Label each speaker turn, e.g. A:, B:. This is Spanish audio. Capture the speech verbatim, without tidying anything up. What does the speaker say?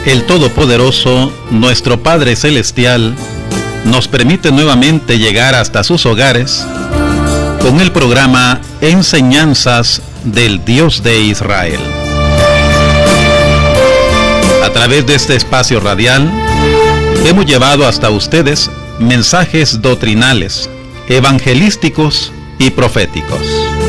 A: El Todopoderoso, nuestro Padre Celestial, nos permite nuevamente llegar hasta sus hogares con el programa Enseñanzas del Dios de Israel. A través de este espacio radial, hemos llevado hasta ustedes mensajes doctrinales, evangelísticos y proféticos.